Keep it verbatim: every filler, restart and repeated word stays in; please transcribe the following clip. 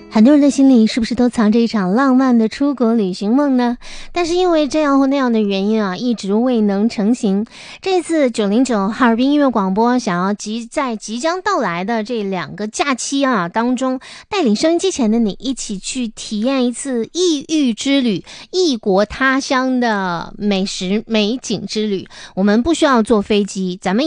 很多人的心里是不是都藏着一场浪漫的出国旅行梦呢？但是因为这样或那样的原因啊，一直未能成行。这次九零九哈尔滨音乐广播想要即在即将到来的这两个假期啊当中，带领收音机前的你一起去体验一次异域之旅，异国他乡的美食美景之旅。我们不需要坐飞机，咱们